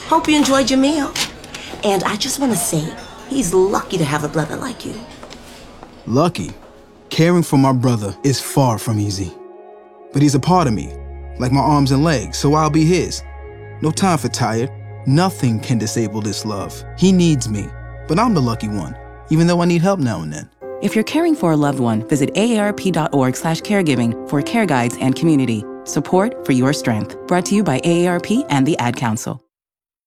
Hope you enjoyed your meal. And I just want to say, he's lucky to have a brother like you. Lucky? Caring for my brother is far from easy. But he's a part of me, like my arms and legs, so I'll be his. No time for tired. Nothing can disable this love. He needs me, but I'm the lucky one, even though I need help now and then. If you're caring for a loved one, visit aarp.org/caregiving for care guides and community. Support for your strength. Brought to you by AARP and the Ad Council.